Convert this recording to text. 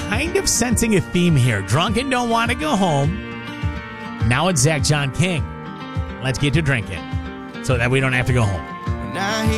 kind of sensing a theme here. Drunk and don't want to go home. Now it's Zach John King. Let's get to drinking so that we don't have to go home.